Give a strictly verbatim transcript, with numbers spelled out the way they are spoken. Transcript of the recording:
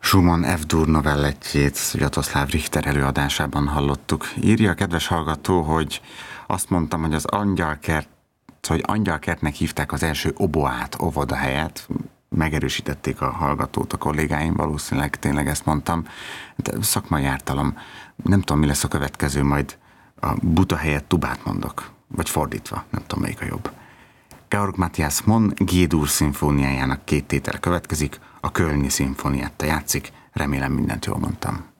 Schumann F-dur novellettjét Sviatoszláv Richter előadásában hallottuk. Írja a kedves hallgató, hogy azt mondtam, hogy az angyalkert, hogy angyalkertnek hívták az első oboát, óvoda helyett. Megerősítették a hallgatót a kollégáim, valószínűleg tényleg ezt mondtam. De szakmai ártalom. Nem tudom, mi lesz a következő, majd a buta helyett tubát mondok. Vagy fordítva, nem tudom, melyik a jobb. Georg Matthias Monn G-dur szimfóniájának két tétele következik, a Kölni szimfónietta játszik, remélem mindent jól mondtam.